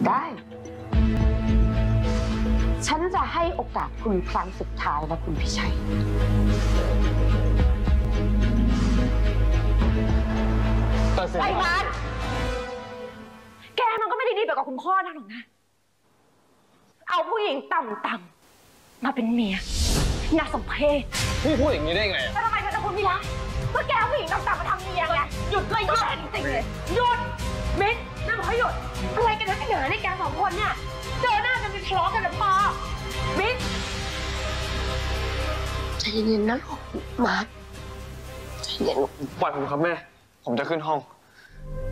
ได้ ฉันจะให้โอกาสคุณครั้งสุดท้ายนะคุณพิชัยไอ้บ้านแกมันก็ไม่ได้ดีไปกับคุณพ่อนะหรอกนะ เอาผู้หญิงต่ำๆมาเป็นเมียน่าสมเพชพี่พูดอย่างนี้ได้ไงแล้วทำไมฉันจะคุณไม่รักก็แกเอาผู้หญิงต่ำๆมาทำเมียไงหยุดเลยหยุดจริงๆเลยหยุดมิ้นนั่นบอกให้หยุดอะไรกันนะกันเหรอในแกสองคนเนี่ยเจอหน้ากันเป็นทะเลาะกันนะพอมิ้นใจเย็นนะลูกมาร์คใจเย็นปล่อยผมครับแม่ ผมจะขึ้นห้อง